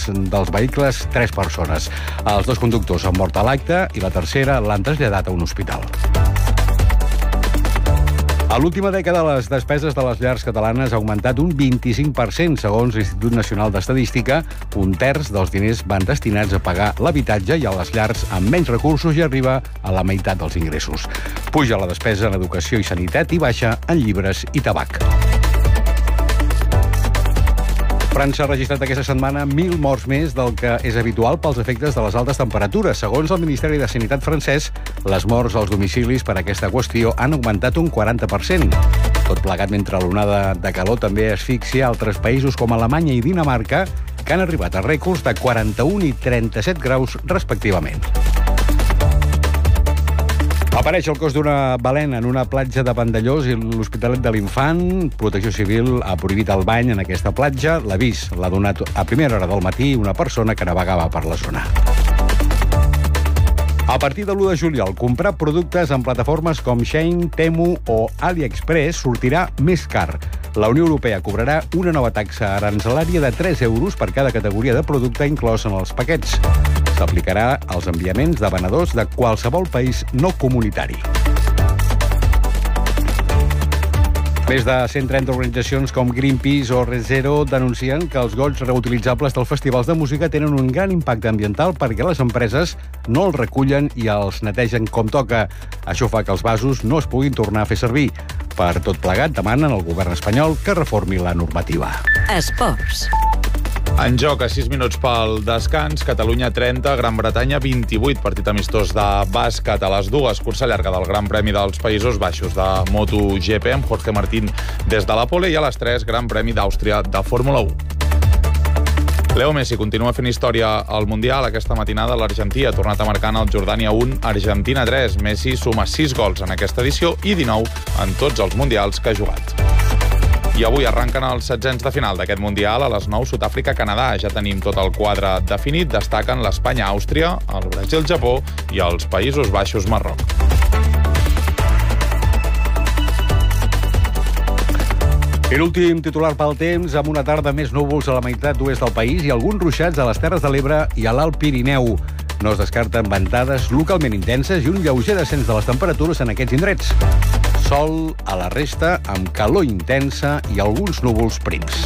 dels vehicles 3 persones. Els 2 conductors han mort a l'acte i la tercera l'han traslladat a un hospital. A l'última dècada, les despeses de les llars catalanes ha augmentat un 25%, segons l'Institut Nacional d'Estadística. Un terç dels diners van destinats a pagar l'habitatge i a les llars amb menys recursos i arriba a la meitat dels ingressos. Puja la despesa en educació i sanitat i baixa en llibres i tabac. França ha registrat aquesta setmana 1.000 morts més del que és habitual pels efectes de les altes temperatures. Segons el Ministeri de Sanitat francès, les morts als domicilis per aquesta qüestió han augmentat un 40%. Tot plegat mentre l'onada de calor també asfixia altres països com Alemanya i Dinamarca, que han arribat a rècords de 41 i 37 graus respectivament. Apareix el cos d'una balena en una platja de Vandellós i l'Hospitalet de l'Infant. Protecció Civil ha prohibit el bany en aquesta platja. L'avís l'ha donat a primera hora del matí una persona que navegava per la zona. A partir de l'1 de juliol, comprar productes en plataformes com Shein, Temu o AliExpress sortirà més car. La Unió Europea cobrarà una nova taxa aranzelària de 3 euros per cada categoria de producte inclòs en els paquets. S'aplicarà als enviaments de venedors de qualsevol país no comunitari. Més de 130 organitzacions com Greenpeace o ReZero denuncien que els gots reutilitzables dels festivals de música tenen un gran impacte ambiental perquè les empreses no els recullen i els netegen com toca. Això fa que els vasos no es puguin tornar a fer servir. Per tot plegat, demanen al govern espanyol que reformi la normativa. Esports. En joc, a 6 minuts pel descans, Catalunya 30, Gran Bretanya 28, partit amistós de bàsquet a les dues, cursa llarga del Gran Premi dels Països Baixos de MotoGP amb Jorge Martín des de la pole, i a les 3, Gran Premi d'Àustria de Fórmula 1. Leo Messi continua fent història al Mundial. Aquesta matinada l'argentí ha tornat a marcar en el Jordània 1, Argentina 3. Messi suma 6 gols en aquesta edició i 19 en tots els Mundials que ha jugat. I avui arrenquen els setzents de final d'aquest Mundial. A les 9, Sud-àfrica-Canadà. Ja tenim tot el quadre definit. Destaquen l'Espanya-Àustria, el Brasil-Japó i els Països Baixos-Marroc. I l'últim titular pel temps, amb una tarda més núvols a la meitat oest del país i alguns ruixats a les Terres de l'Ebre i a l'Alt Pirineu. No es descarten ventades localment intenses i un lleuger descens de les temperatures en aquests indrets. Sol a la resta, amb calor intensa i alguns núvols prims.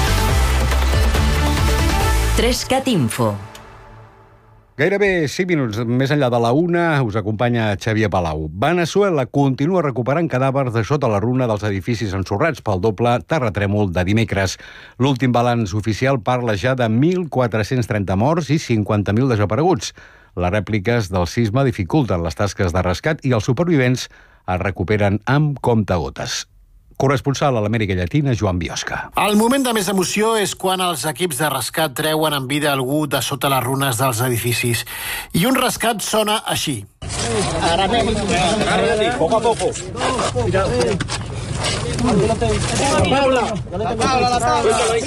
3CAT Info. Gairebé 5 minuts més enllà de la 1 us acompanya Xavier Palau. Veneçuela continua recuperant cadàvers de sota la runa dels edificis ensorrats pel doble terratrèmol de dimecres. L'últim balanç oficial parla ja de 1.430 morts i 50.000 desapareguts. Les rèpliques del sisme dificulten les tasques de rescat i els supervivents es recuperen amb comptagotes. Corresponsal a l'Amèrica Llatina, Joan Biosca. El moment de més emoció és quan els equips de rescat treuen en vida algú de sota les runes dels edificis. I un rescat sona així. Poco a poco. La Paula.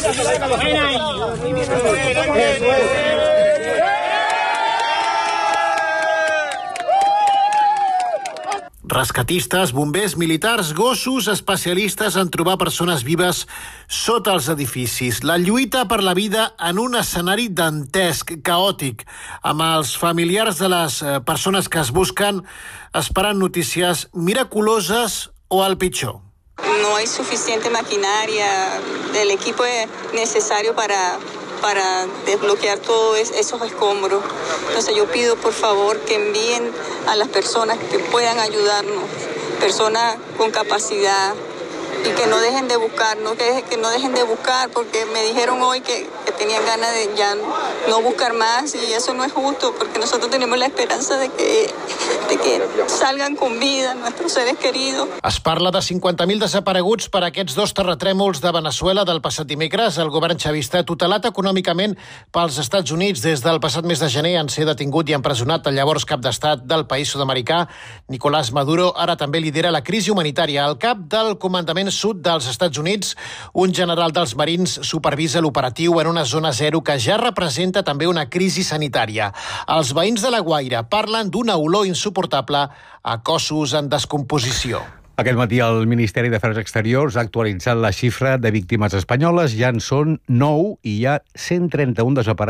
Rescatistes, bombers, militars, gossos, especialistes en trobar persones vives sota els edificis. La lluita per la vida en un escenari dantesc, caòtic, amb els familiars de les persones que es busquen esperant notícies miraculoses o al pitjor. No hay suficiente maquinaria del equipo necesario para desbloquear todos esos escombros. Entonces yo pido por favor que envíen a las personas que puedan ayudarnos, personas con capacidad, y que no dejen de buscar, que no dejen de buscar, porque me dijeron hoy que tenían ganas de ya no buscar más, y eso no es justo, porque nosotros tenemos la esperanza de que salgan con vida nuestros seres queridos. Es parla de 50.000 desapareguts per aquests 2 terratrèmols de Veneçuela del passat dimecres. El govern xavista, tutelat econòmicament pels Estats Units des del passat mes de gener, en ser detingut i empresonat el llavors cap d'estat del país sud-americà, Nicolás Maduro, ara també lidera la crisi humanitària. El cap del comandament sud dels Estats Units, un general dels Marins, supervisa l'operatiu en una zona zero que ja representa també una crisi sanitària. Els veïns de La Guaira parlen d'una olor insuportable a cossos en descomposició. Aquest matí el Ministeri d'Afers Exteriors ha actualitzat la xifra de víctimes espanyoles. Ja en són 9 i hi ha 131 desapareguts.